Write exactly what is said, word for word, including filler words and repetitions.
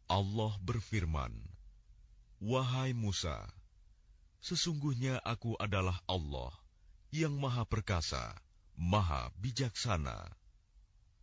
Allah berfirman, "Wahai Musa, sesungguhnya Aku adalah Allah yang Maha Perkasa, Maha Bijaksana."